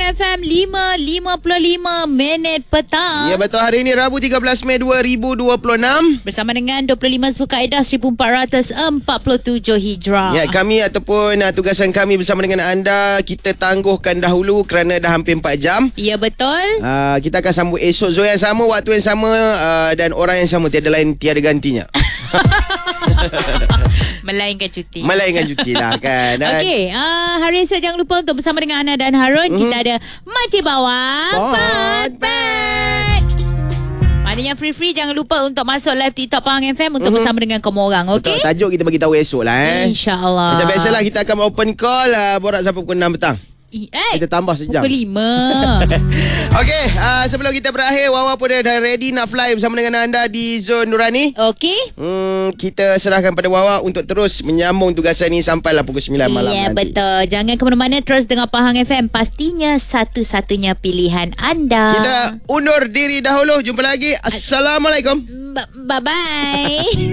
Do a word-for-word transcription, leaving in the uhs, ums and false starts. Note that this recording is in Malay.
F M lima lima puluh lima minit petang. Ya betul, hari ini Rabu tiga belas Mei dua ribu dua puluh enam. Bersama dengan dua puluh lima Zulkaidah seribu empat ratus empat puluh tujuh Hijrah. Ya, kami ataupun uh, tugasan kami bersama dengan anda, kita tangguhkan dahulu kerana dah hampir empat jam. Ya betul. Uh, kita akan sambut esok Zul yang sama, waktu yang sama, uh, dan orang yang sama, tiada lain tiada gantinya. Melainkan cuti. Melainkan cuti lah kan. Okey, uh, hari esok jangan lupa untuk bersama dengan Ana dan Harun, mm-hmm. kita ada Makcik Bawang Pot Bag. Maknanya free-free, jangan lupa untuk masuk live TikTok Pahang F M untuk mm-hmm. bersama dengan kamu orang. Okey. Betul, tajuk kita bagi tahu esok lah eh. InsyaAllah. Macam biasalah, kita akan open call uh, borak sampai pukul enam petang. Eh, kita tambah sejam. Pukul lima. Okey, uh, sebelum kita berakhir, Wawa pun dah ready nak fly bersama dengan anda di Zon Nurani. Okey. Hmm, kita serahkan pada Wawa untuk terus menyambung tugasan ini sampailah pukul sembilan malam yeah, nanti. Ya, betul. Jangan ke mana-mana, terus dengar Pahang F M. Pastinya satu-satunya pilihan anda. Kita undur diri dahulu. Jumpa lagi. Assalamualaikum. Bye-bye.